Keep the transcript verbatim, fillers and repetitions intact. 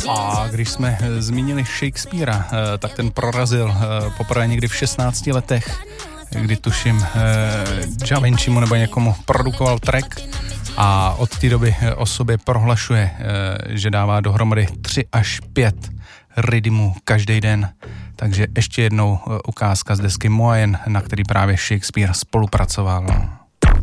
A když jsme zmínili Shakespearea, tak ten prorazil poprvé někdy v šestnácti letech, kdy tuším Da Vincimu nebo někomu produkoval track a od té doby o sobě prohlašuje, že dává dohromady tři až pět rydymů každý den. Takže ještě jednou ukázka z desky Moyen, na který právě Shakespeare spolupracoval.